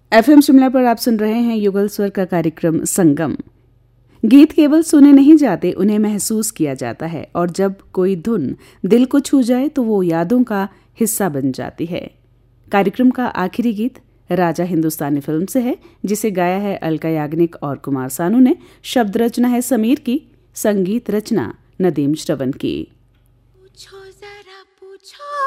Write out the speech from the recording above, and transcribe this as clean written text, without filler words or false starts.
FM Shimla पर आप सुन रहे हैं युगल स्वर का कार्यक्रम संगम। गीत केवल सुने नहीं जाते, उन्हें महसूस किया जाता है और जब कोई धुन दिल को छू जाए तो वो यादों का हिस्सा बन जाती है। कार्यक्रम का आखिरी गीत राजा हिंदुस्तानी फिल्म से है, जिसे गाया है अलका याग्निक और कुमार सानू ने। शब्द रचना है समीर की, संगीत रचना नदीम श्रवण की। पूछो जरा पूछो